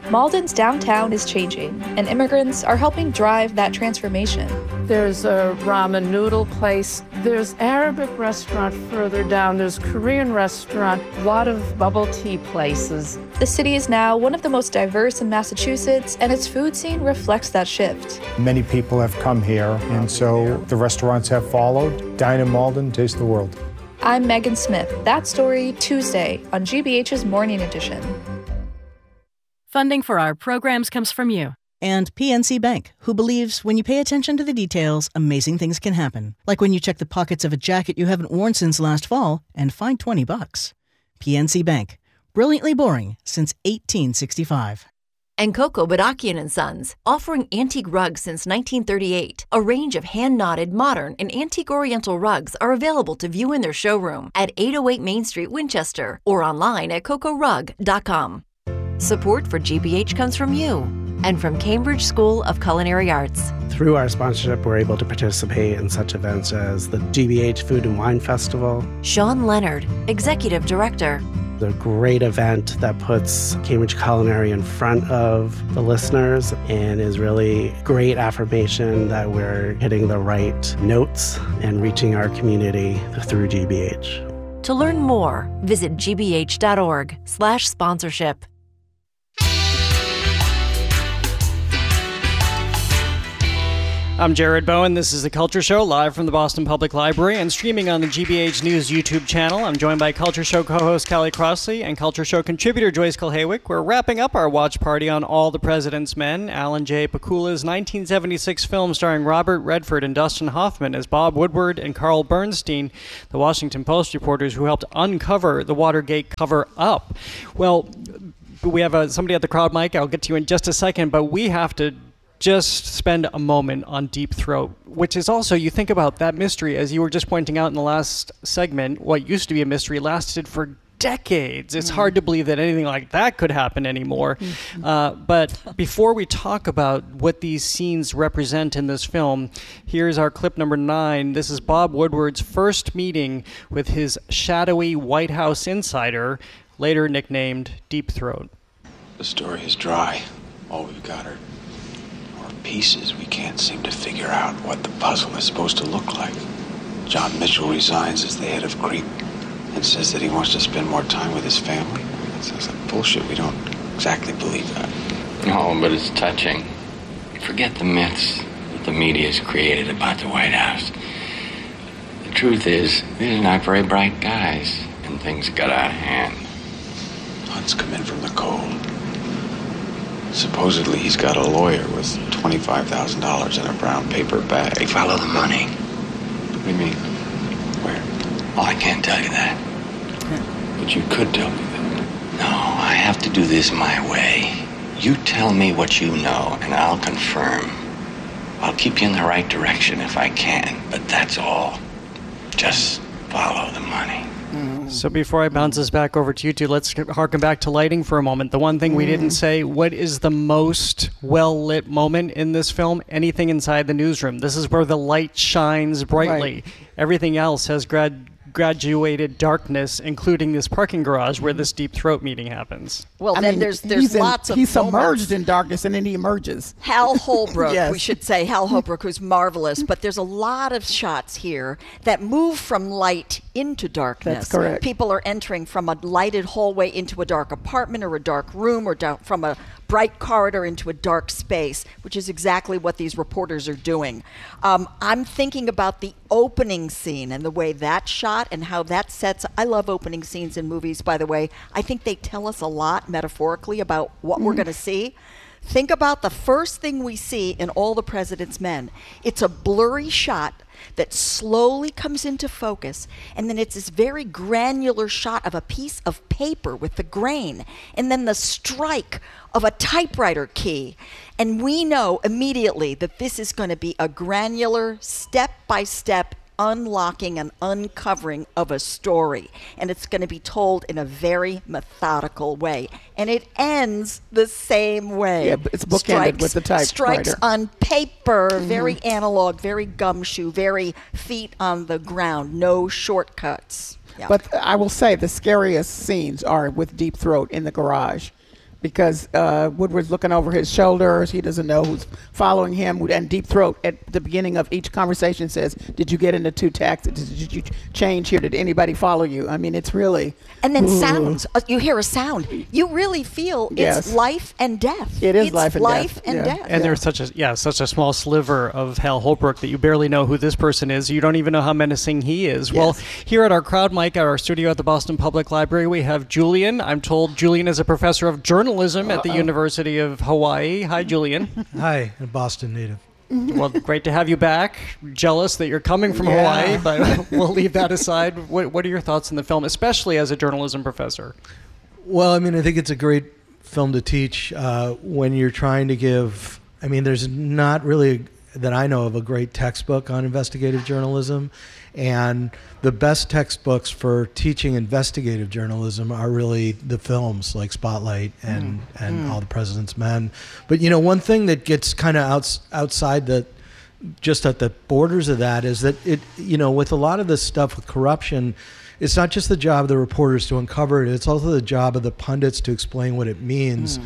Malden's downtown is changing, and immigrants are helping drive that transformation. There's a ramen noodle place. There's Arabic restaurant further down. There's Korean restaurant. A lot of bubble tea places. The city is now one of the most diverse in Massachusetts, and its food scene reflects that shift. Many people have come here, and so the restaurants have followed. Dine in Malden, taste the world. I'm Megan Smith. That Story, Tuesday on GBH's Morning Edition. Funding for our programs comes from you. And PNC Bank, who believes when you pay attention to the details, amazing things can happen. Like when you check the pockets of a jacket you haven't worn since last fall and find $20. PNC Bank. Brilliantly boring since 1865. And Coco Badakian & Sons, offering antique rugs since 1938. A range of hand-knotted, modern, and antique oriental rugs are available to view in their showroom at 808 Main Street, Winchester, or online at cocorug.com. Support for GBH comes from you and from Cambridge School of Culinary Arts. Through our sponsorship, we're able to participate in such events as the GBH Food and Wine Festival. Sean Leonard, Executive Director. A great event that puts Cambridge Culinary in front of the listeners and is really great affirmation that we're hitting the right notes and reaching our community through GBH. To learn more, visit gbh.org/sponsorship. I'm Jared Bowen. This is The Culture Show, live from the Boston Public Library and streaming on the GBH News YouTube channel. I'm joined by Culture Show co-host Callie Crossley and Culture Show contributor Joyce Kulhawick. We're wrapping up our watch party on All the President's Men, Alan J. Pakula's 1976 film starring Robert Redford and Dustin Hoffman as Bob Woodward and Carl Bernstein, the Washington Post reporters who helped uncover the Watergate cover-up. Well, we have somebody at the crowd mic. I'll get to you in just a second, but we have to just spend a moment on Deep Throat, which is also, you think about that mystery, as you were just pointing out in the last segment, what used to be a mystery lasted for decades. It's hard to believe that anything like that could happen anymore. But before we talk about what these scenes represent in this film, here's our clip number 9. This is Bob Woodward's first meeting with his shadowy White House insider, later nicknamed Deep Throat. The story is dry. All we've got are pieces. We can't seem to figure out what the puzzle is supposed to look like. John Mitchell resigns as the head of CREEP and says that he wants to spend more time with his family. That sounds like bullshit. We don't exactly believe that. No, but it's touching. Forget the myths that the media's created about the White House. The truth is, these are not very bright guys, and things got out of hand. Hunt's come in from the cold. Supposedly he's got a lawyer with $25,000 in a brown paper bag. They follow the money. What do you mean? Where? Oh, I can't tell you that. But you could tell me that. No, I have to do this my way. You tell me what you know, and I'll confirm. I'll keep you in the right direction if I can, but that's all. Just follow the money. So before I bounce this back over to you two, let's harken back to lighting for a moment. The one thing we didn't say, what is the most well-lit moment in this film? Anything inside the newsroom. This is where the light shines brightly. Right. Everything else has graduated darkness, including this parking garage where this Deep Throat meeting happens. Well, then there's lots of He's submerged in darkness, and then he emerges. Hal Holbrook, Yes. we should say. Hal Holbrook, who's marvelous. But there's a lot of shots here that move from light into darkness. That's correct. People are entering from a lighted hallway into a dark apartment or a dark room, or down from a bright corridor into a dark space, which is exactly what these reporters are doing. I'm thinking about the opening scene and the way that's shot and how that sets. I love opening scenes in movies, by the way. I think they tell us a lot metaphorically about what we're going to see. Think about the first thing we see in All the President's Men. It's a blurry shot that slowly comes into focus, and then it's this very granular shot of a piece of paper with the grain, and then the strike of a typewriter key. And we know immediately that this is going to be a granular, step-by-step unlocking and uncovering of a story. And it's going to be told in a very methodical way. And it ends the same way. Yeah, it's bookended with the typewriter. Strikes on paper, very analog, very gumshoe, very feet on the ground, no shortcuts. Yeah. But I will say the scariest scenes are with Deep Throat in the garage. because Woodward's looking over his shoulders. He doesn't know who's following him. And Deep Throat at the beginning of each conversation says, "Did you get into two taxis? Did you change here? Did anybody follow you?" I mean, it's really... And then sounds. You hear a sound. You really feel it's life and death. It is it's life and death. death. And there's such a small sliver of Hal Holbrook that you barely know who this person is. You don't even know how menacing he is. Well, here at our crowd mic at our studio at the Boston Public Library, we have Julian. I'm told Julian is a professor of journalism at the University of Hawaii. Hi, Julian. Hi, a Boston native. Well, great to have you back. Jealous that you're coming from Hawaii, but we'll leave that aside. What are your thoughts on the film, especially as a journalism professor? Well, I mean, I think it's a great film to teach when you're trying to give... I mean, there's not really, that I know of, a great textbook on investigative journalism. And the best textbooks for teaching investigative journalism are really the films like Spotlight and All the President's Men. But, you know, one thing that gets kind of outside just at the borders of that is that it, you know, with a lot of this stuff with corruption, it's not just the job of the reporters to uncover it, it's also the job of the pundits to explain what it means.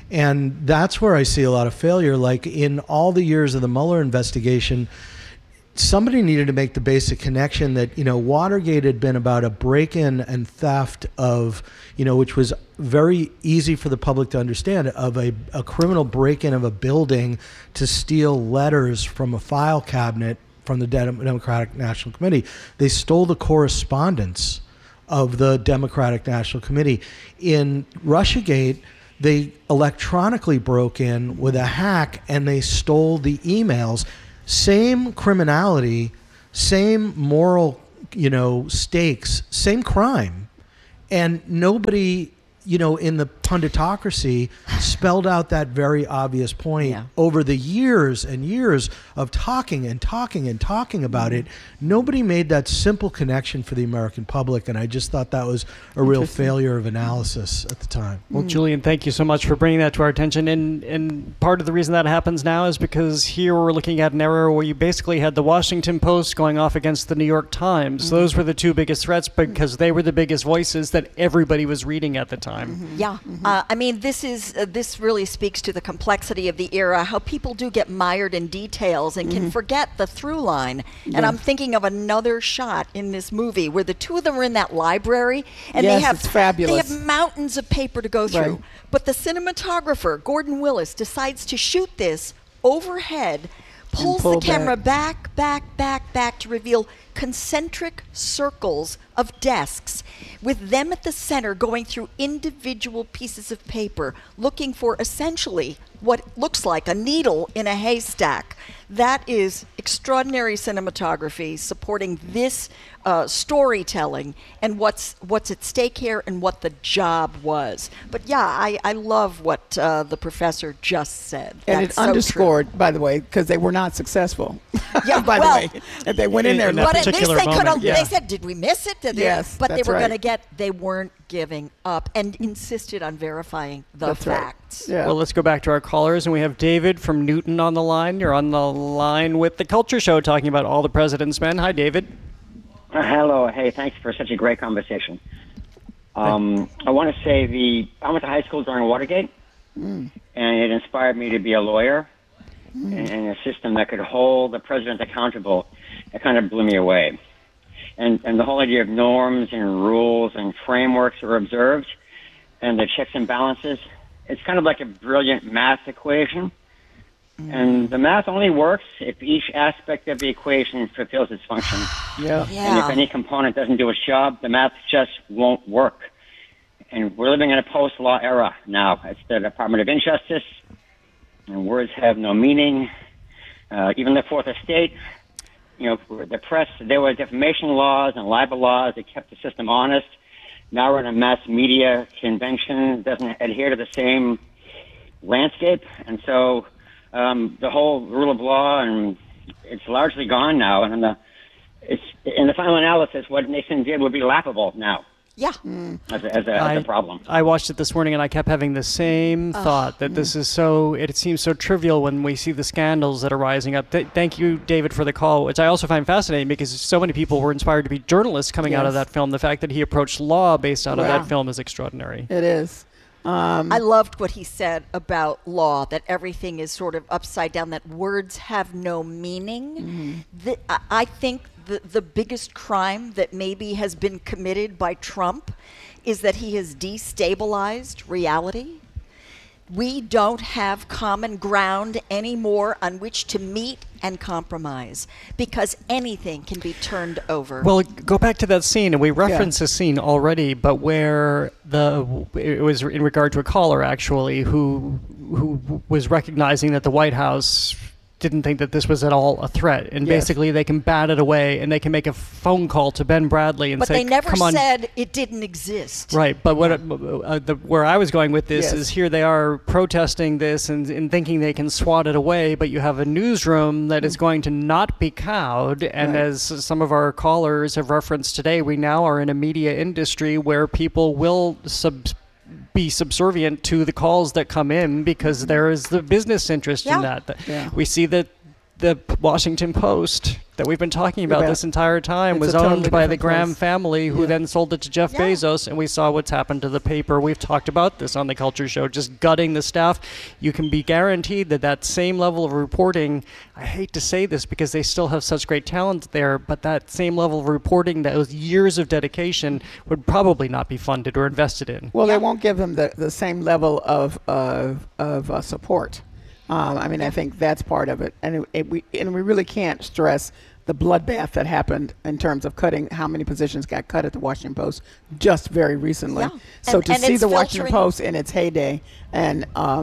And that's where I see a lot of failure. Like in all the years of the Mueller investigation, somebody needed to make the basic connection that, you know, Watergate had been about a break-in and theft of, you know, which was very easy for the public to understand, of a criminal break-in of a building to steal letters from a file cabinet from the Democratic National Committee. They stole the correspondence of the Democratic National Committee. In Russiagate, they electronically broke in with a hack and they stole the emails. Same criminality, same moral, you know, stakes, same crime. And nobody, you know, in the punditocracy spelled out that very obvious point over the years and years of talking about it. Nobody made that simple connection for the American public, and I just thought that was a real failure of analysis at the time. Well, Julian, thank you so much for bringing that to our attention. And part of the reason that happens now is because here we're looking at an era where you basically had the Washington Post going off against the New York Times. Those were the two biggest threats because they were the biggest voices that everybody was reading at the time. I mean, this really speaks to the complexity of the era, how people do get mired in details and can forget the through line. And I'm thinking of another shot in this movie where the two of them are in that library and it's fabulous. They have mountains of paper to go through. Right. But the cinematographer, Gordon Willis, decides to shoot this overhead, pulls the camera back to reveal concentric circles of desks with them at the center going through individual pieces of paper looking for essentially what looks like a needle in a haystack. That is extraordinary cinematography supporting this storytelling and what's at stake here and what the job was. But I love what the professor just said. And it's underscored, by the way, because they were not successful. The way, if they went in there. But at least they could have. They said, "Did we miss it?" Yes, but they were going to get. They weren't giving up and insisted on verifying the facts. Right. Yeah. Well, let's go back to our callers, and we have David from Newton on the line. You're on the line with The Culture Show talking about All the President's Men. Hi, David. Hello. Hey, thanks for such a great conversation. I want to say I went to high school during Watergate, and it inspired me to be a lawyer in a system that could hold the president accountable. It kind of blew me away. And the whole idea of norms and rules and frameworks are observed, and the checks and balances, it's kind of like a brilliant math equation. And the math only works if each aspect of the equation fulfills its function. And if any component doesn't do its job, the math just won't work. And we're living in a post-law era now. It's the Department of Injustice, and words have no meaning. Even the Fourth Estate, you know, the press, there were defamation laws and libel laws that kept the system honest. Now we're in a mass media convention that doesn't adhere to the same landscape. And so the whole rule of law, and it's largely gone now. And in the final analysis, what Nixon did would be laughable now. Yeah. As a problem. I watched it this morning and I kept having the same thought that this is it seems so trivial when we see the scandals that are rising up. Thank you, David, for the call, which I also find fascinating because so many people were inspired to be journalists coming out of that film. The fact that he approached law based out of that film is extraordinary. It is. I loved what he said about law, that everything is sort of upside down, that words have no meaning. I think the biggest crime that maybe has been committed by Trump is that he has destabilized reality. We don't have common ground anymore on which to meet and compromise, because anything can be turned over. Well, go back to that scene, and we referenced this scene already, but where it was in regard to a caller, actually, who was recognizing that the White House didn't think that this was at all a threat, and basically they can bat it away, and they can make a phone call to Ben Bradley and but say, they never "Come on." said it didn't exist. Right, but where I was going with this is here they are protesting this and thinking they can swat it away, but you have a newsroom that is going to not be cowed, and as some of our callers have referenced today, we now are in a media industry where people will be subservient to the calls that come in because there is the business interest in that. We see that the Washington Post that we've been talking about this entire time was owned by the Graham family, who then sold it to Jeff Bezos, and we saw what's happened to the paper. We've talked about this on the Culture Show, just gutting the staff. You can be guaranteed that same level of reporting, I hate to say this because they still have such great talent there, but that same level of reporting, those years of dedication, would probably not be funded or invested in. Well, they won't give them the same level of support. I think that's part of it, and we really can't stress the bloodbath that happened in terms of cutting, how many positions got cut at the Washington Post just very recently. So to see the Washington Post in its heyday, and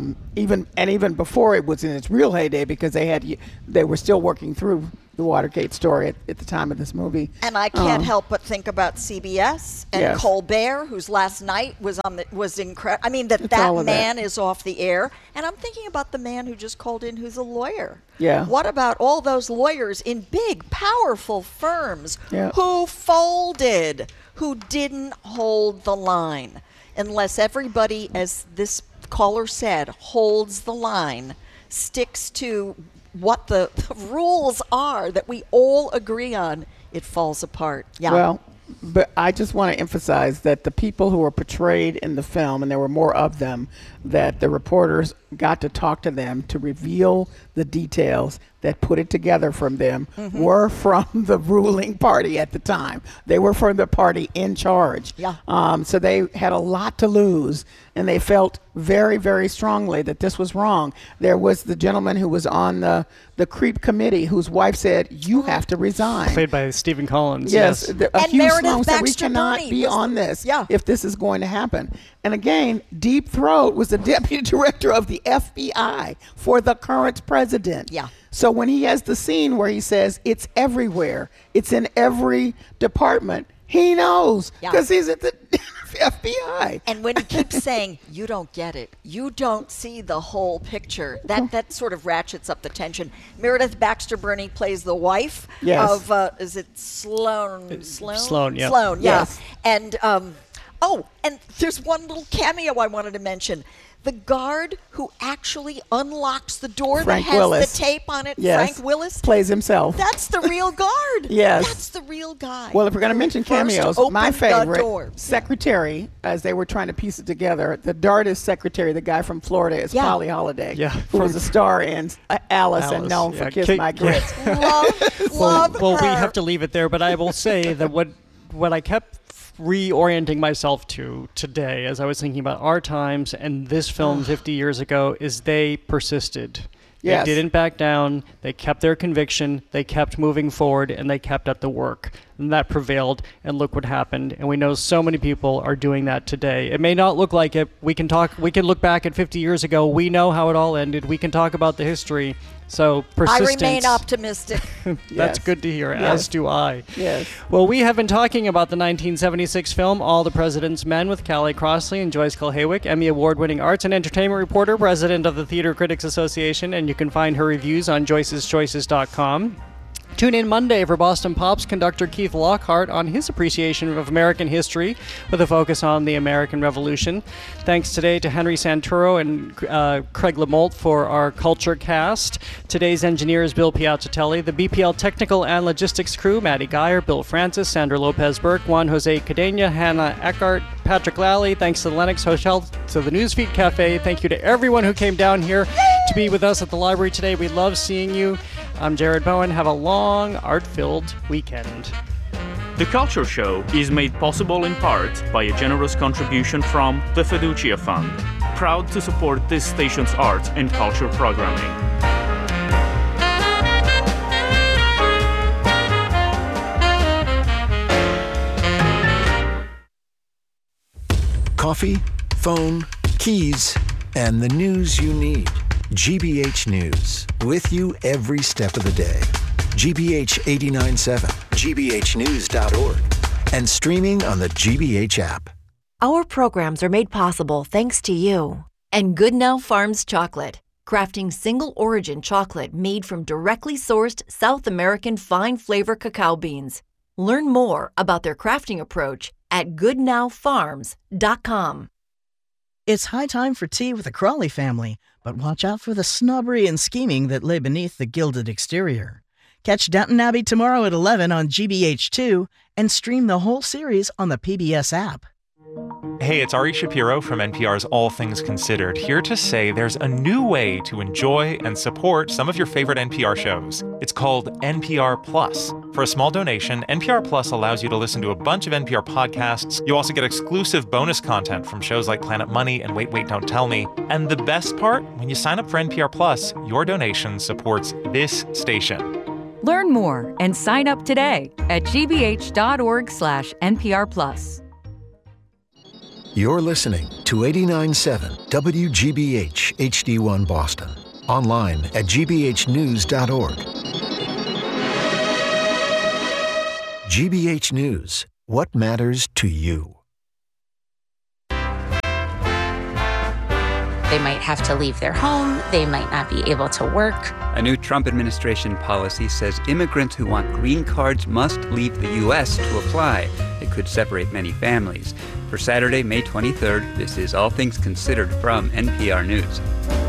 even before it was in its real heyday, because they were still working through the Watergate story at the time of this movie. And I can't help but think about CBS and Colbert, whose last night was incredible. I mean, that man is off the air. And I'm thinking about the man who just called in, who's a lawyer. What about all those lawyers in big, powerful firms who folded, who didn't hold the line? Unless everybody, as this caller said, holds the line, sticks to what the rules are that we all agree on, it falls apart. Well, but I just want to emphasize that the people who were portrayed in the film, and there were more of them, that the reporters got to talk to them to reveal the details that put it together from them, were from the ruling party at the time. They were from the party in charge. So they had a lot to lose, and they felt very, very strongly that this was wrong. There was the gentleman who was on the CREEP committee whose wife said, "You have to resign." Played by Stephen Collins. Yes. And Meredith said, "We Baxter cannot Birney be on this if this is going to happen." And again, Deep Throat was the deputy director of the FBI for the current president. So when he has the scene where he says, "It's everywhere, it's in every department," he knows because he's at the FBI. And when he keeps saying, "You don't get it, you don't see the whole picture," that sort of ratchets up the tension. Meredith Baxter Birney plays the wife of, is it Sloan? Sloan, yeah. Sloan, And, and there's one little cameo I wanted to mention. The guard who actually unlocks the door that has the tape on it, Frank Willis, plays himself. That's the real guard. That's the real guy. Well, if we're going to mention cameos, my favorite secretary, as they were trying to piece it together, the Dardis secretary, the guy from Florida, is Polly Holiday, who was a star in Alice and known for Kiss My Grits. Love her. Well, we have to leave it there, but I will say that what I kept reorienting myself to today as I was thinking about our times and this film 50 years ago is they persisted. They didn't back down. They kept their conviction. They kept moving forward, and they kept at the work. And that prevailed, and look what happened. And we know so many people are doing that today. It may not look like it. We can look back at 50 years ago. We know how it all ended. We can talk about the history. So persistence. I remain optimistic. That's good to hear, as do I. Yes. Well, we have been talking about the 1976 film All the President's Men with Callie Crossley and Joyce Kulhawick, Emmy Award-winning arts and entertainment reporter, president of the Theater Critics Association, and you can find her reviews on joyceschoices.com. Tune in Monday for Boston Pop's conductor Keith Lockhart on his appreciation of American history with a focus on the American Revolution. Thanks today to Henry Santoro and Craig Lamolt for our Culture Cast. Today's engineer is Bill Piazzatelli. The BPL technical and logistics crew, Maddie Geyer, Bill Francis, Sandra Lopez-Burke, Juan Jose Cadena, Hannah Eckhart, Patrick Lally. Thanks to the Lennox Hotel, to the Newsfeed Cafe. Thank you to everyone who came down here to be with us at the library today. We love seeing you. I'm Jared Bowen. Have a long, art-filled weekend. The Culture Show is made possible in part by a generous contribution from the Fiducia Fund, proud to support this station's art and culture programming. Coffee, phone, keys, and the news you need. GBH News, with you every step of the day. GBH 89.7, gbhnews.org, and streaming on the GBH app. Our programs are made possible thanks to you. And Good Now Farms Chocolate, crafting single-origin chocolate made from directly sourced South American fine flavor cacao beans. Learn more about their crafting approach at goodnowfarms.com. It's high time for tea with the Crawley family, but watch out for the snobbery and scheming that lay beneath the gilded exterior. Catch Downton Abbey tomorrow at 11 on GBH2 and stream the whole series on the PBS app. Hey, it's Ari Shapiro from NPR's All Things Considered, here to say there's a new way to enjoy and support some of your favorite NPR shows. It's called NPR Plus. For a small donation, NPR Plus allows you to listen to a bunch of NPR podcasts. You also get exclusive bonus content from shows like Planet Money and Wait, Wait, Don't Tell Me. And the best part, when you sign up for NPR Plus, your donation supports this station. Learn more and sign up today at gbh.org/NPR Plus. You're listening to 89.7 WGBH HD1 Boston. Online at gbhnews.org. GBH News. What matters to you? They might have to leave their home. They might not be able to work. A new Trump administration policy says immigrants who want green cards must leave the U.S. to apply. It could separate many families. For Saturday, May 23rd, this is All Things Considered from NPR News.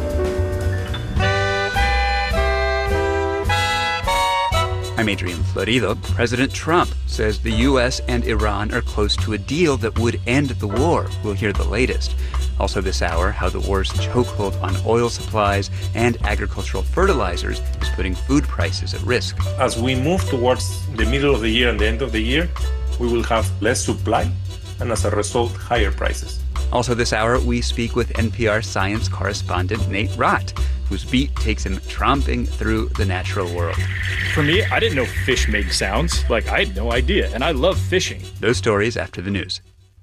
I'm Adrian Florido. President Trump says the U.S. and Iran are close to a deal that would end the war. We'll hear the latest. Also this hour, how the war's chokehold on oil supplies and agricultural fertilizers is putting food prices at risk. As we move towards the middle of the year and the end of the year, we will have less supply and as a result, higher prices. Also this hour, we speak with NPR science correspondent Nate Rott, whose beat takes him tromping through the natural world. For me, I didn't know fish made sounds. I had no idea, and I love fishing. Those stories after the news.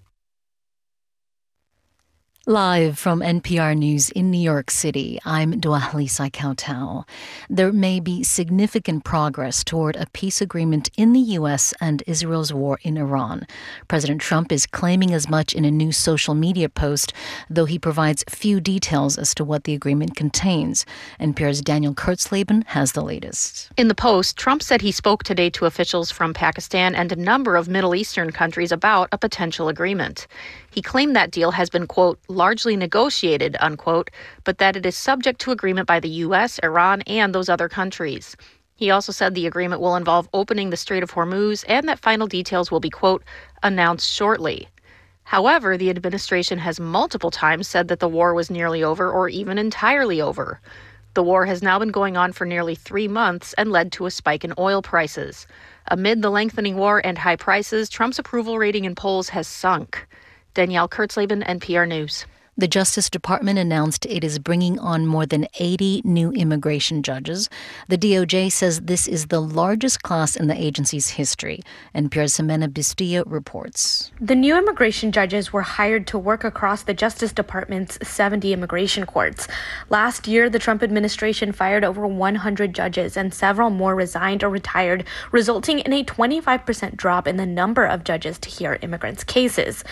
Live from NPR News in New York City, I'm Dwalisa Kautal. There may be significant progress toward a peace agreement in the U.S. and Israel's war in Iran. President Trump is claiming as much in a new social media post, though he provides few details as to what the agreement contains. NPR's Daniel Kurtzleben has the latest. In the post, Trump said he spoke today to officials from Pakistan and a number of Middle Eastern countries about a potential agreement. He claimed that deal has been, quote, largely negotiated, unquote, but that it is subject to agreement by the U.S., Iran, and those other countries. He also said the agreement will involve opening the Strait of Hormuz and that final details will be, quote, announced shortly. However, the administration has multiple times said that the war was nearly over or even entirely over. The war has now been going on for nearly 3 months and led to a spike in oil prices. Amid the lengthening war and high prices, Trump's approval rating in polls has sunk. Danielle Kurtzleben, NPR News. The Justice Department announced it is bringing on more than 80 new immigration judges. The DOJ says this is the largest class in the agency's history. NPR's Ximena Bustillo reports. The new immigration judges were hired to work across the Justice Department's 70 immigration courts. Last year, the Trump administration fired over 100 judges and several more resigned or retired, resulting in a 25% drop in the number of judges to hear immigrants' cases.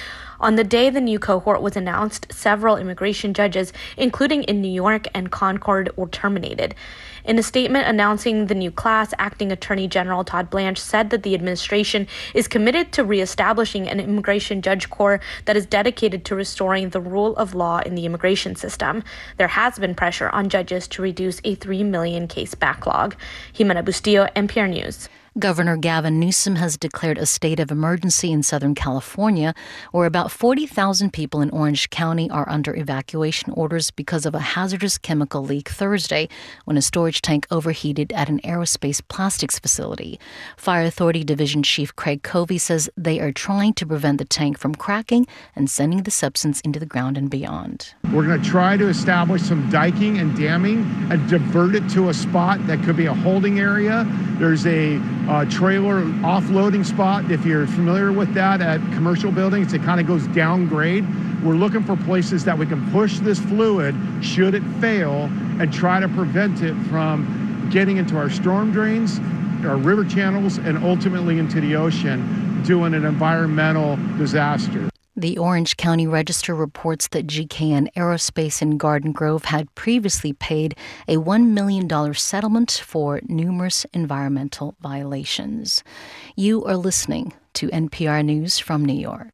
On the day the new cohort was announced, several immigration judges, including in New York and Concord, were terminated. In a statement announcing the new class, Acting Attorney General Todd Blanche said that the administration is committed to reestablishing an immigration judge corps that is dedicated to restoring the rule of law in the immigration system. There has been pressure on judges to reduce a 3 million case backlog. Jimena Bustillo, NPR News. Governor Gavin Newsom has declared a state of emergency in Southern California, where about 40,000 people in Orange County are under evacuation orders because of a hazardous chemical leak Thursday when a storage tank overheated at an aerospace plastics facility. Fire Authority Division Chief Craig Covey says they are trying to prevent the tank from cracking and sending the substance into the ground and beyond. We're going to try to establish some diking and damming and divert it to a spot that could be a holding area. There's a trailer offloading spot, if you're familiar with that, at commercial buildings. It kind of goes downgrade. We're looking for places that we can push this fluid, should it fail, and try to prevent it from getting into our storm drains, our river channels, and ultimately into the ocean, doing an environmental disaster. The Orange County Register reports that GKN Aerospace in Garden Grove had previously paid a $1 million settlement for numerous environmental violations. You are listening to NPR News from New York.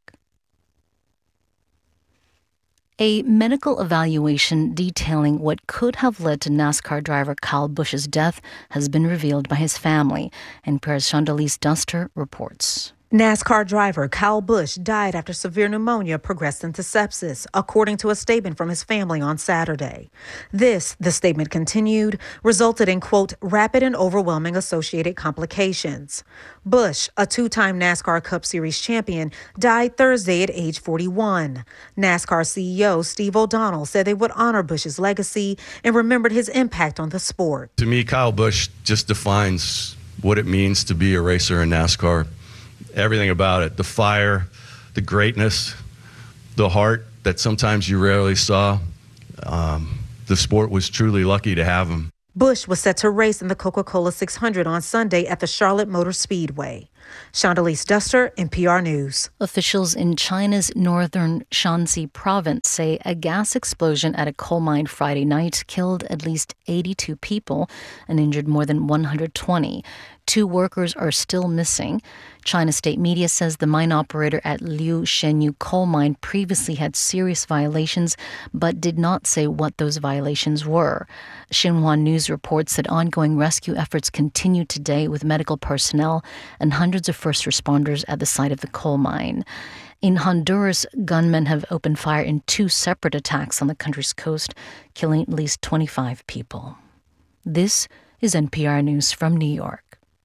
A medical evaluation detailing what could have led to NASCAR driver Kyle Busch's death has been revealed by his family, NPR's Chandalise Duster reports. NASCAR driver Kyle Busch died after severe pneumonia progressed into sepsis, according to a statement from his family on Saturday. This, the statement continued, resulted in, quote, rapid and overwhelming associated complications. Busch, a two-time NASCAR Cup Series champion, died Thursday at age 41. NASCAR CEO Steve O'Donnell said they would honor Busch's legacy and remembered his impact on the sport. To me, Kyle Busch just defines what it means to be a racer in NASCAR. Everything about it, the fire, the greatness, the heart that sometimes you rarely saw. The sport was truly lucky to have him. Busch was set to race in the Coca-Cola 600 on Sunday at the Charlotte Motor Speedway. Chandalise Duster, NPR News. Officials in China's northern Shanxi province say a gas explosion at a coal mine Friday night killed at least 82 people and injured more than 120. 2 workers are still missing. China state media says the mine operator at Liu Shenyu coal mine previously had serious violations, but did not say what those violations were. Xinhua News reports that ongoing rescue efforts continue today with medical personnel and hundreds of first responders at the site of the coal mine. In Honduras, gunmen have opened fire in 2 separate attacks on the country's coast, killing at least 25 people. This is NPR News from New York.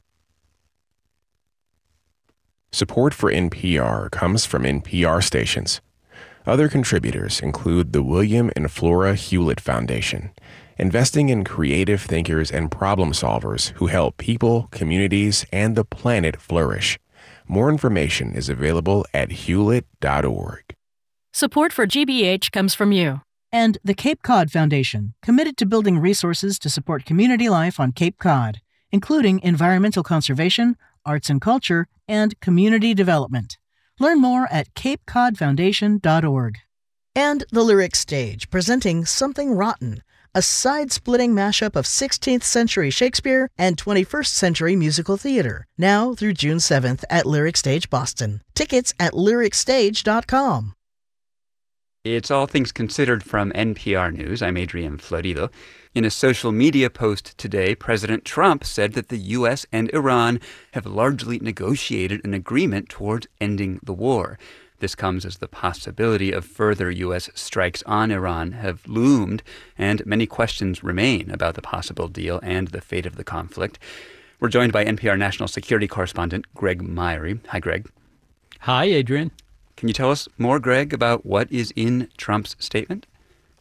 Support for NPR comes from NPR stations. Other contributors include the William and Flora Hewlett Foundation, investing in creative thinkers and problem solvers who help people, communities, and the planet flourish. More information is available at hewlett.org. Support for GBH comes from you. And the Cape Cod Foundation, committed to building resources to support community life on Cape Cod, including environmental conservation, arts and culture, and community development. Learn more at capecodfoundation.org. And the Lyric Stage, presenting Something Rotten, a side-splitting mashup of 16th century Shakespeare and 21st century musical theater, now through June 7th at Lyric Stage Boston. Tickets at lyricstage.com. It's All Things Considered from NPR News. I'm Adrian Florido. In a social media post today, President Trump said that the U.S. and Iran have largely negotiated an agreement towards ending the war. This comes as the possibility of further U.S. strikes on Iran have loomed, and many questions remain about the possible deal and the fate of the conflict. We're joined by NPR national security correspondent Greg Myrie. Hi, Greg. Hi, Adrian. Can you tell us more, Greg, about what is in Trump's statement?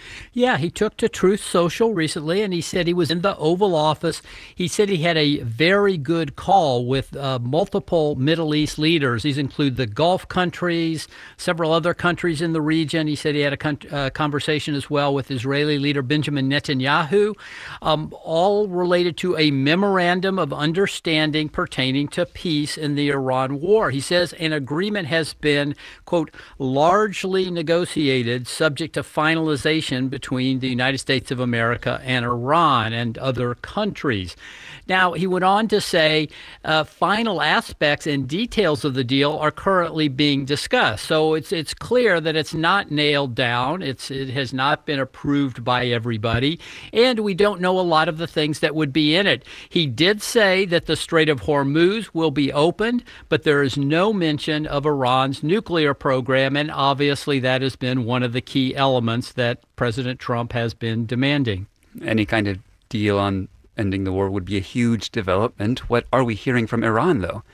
Yeah, he took to Truth Social recently, and he said he was in the Oval Office. He said he had a very good call with multiple Middle East leaders. These include the Gulf countries, several other countries in the region. He said he had a conversation as well with Israeli leader Benjamin Netanyahu, all related to a memorandum of understanding pertaining to peace in the Iran war. He says an agreement has been, quote, largely negotiated, subject to finalization between the United States of America and Iran and other countries. Now, he went on to say final aspects and details of the deal are currently being discussed. So it's clear that it's not nailed down. It has not been approved by everybody, and we don't know a lot of the things that would be in it. He did say that the Strait of Hormuz will be opened, but there is no mention of Iran's nuclear program, and obviously that has been one of the key elements that President Trump has been demanding. Any kind of deal on ending the war would be a huge development. What are we hearing from Iran, though?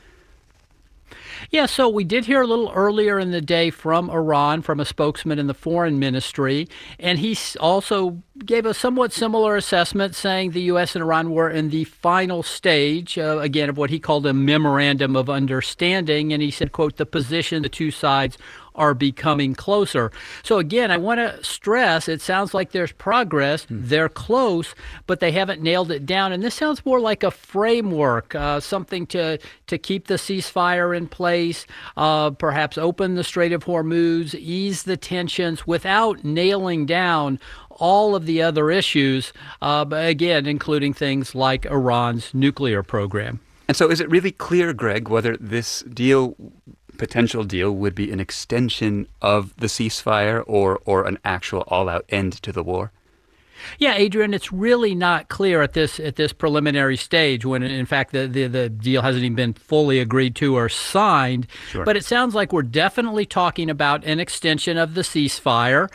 Yeah, so we did hear a little earlier in the day from Iran, from a spokesman in the foreign ministry, and he also gave a somewhat similar assessment, saying the U.S. and Iran were in the final stage, again, of what he called a memorandum of understanding, and he said, quote, the position the two sides are becoming closer. So again, I want to stress, it sounds like there's progress. They're close, but they haven't nailed it down. And this sounds more like a framework, something to keep the ceasefire in place, perhaps open the Strait of Hormuz, ease the tensions without nailing down all of the other issues, again, including things like Iran's nuclear program. And so is it really clear, Greg, whether this potential deal would be an extension of the ceasefire or an actual all-out end to the war? Yeah, Adrian, it's really not clear at this preliminary stage when, in fact, the deal hasn't even been fully agreed to or signed. Sure. But it sounds like we're definitely talking about an extension of the ceasefire.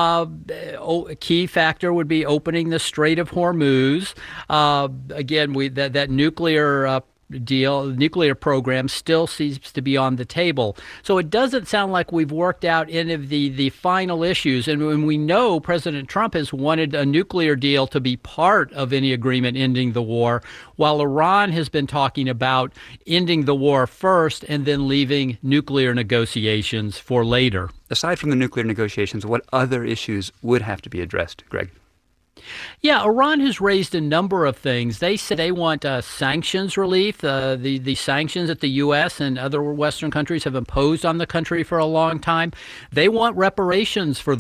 A key factor would be opening the Strait of Hormuz. Again, that nuclear nuclear program still seems to be on the table. So it doesn't sound like we've worked out any of the final issues. And when we know President Trump has wanted a nuclear deal to be part of any agreement ending the war, while Iran has been talking about ending the war first and then leaving nuclear negotiations for later. Aside from the nuclear negotiations, what other issues would have to be addressed, Greg? Yeah, Iran has raised a number of things. They say they want sanctions relief, the sanctions that the U.S. and other Western countries have imposed on the country for a long time. They want reparations for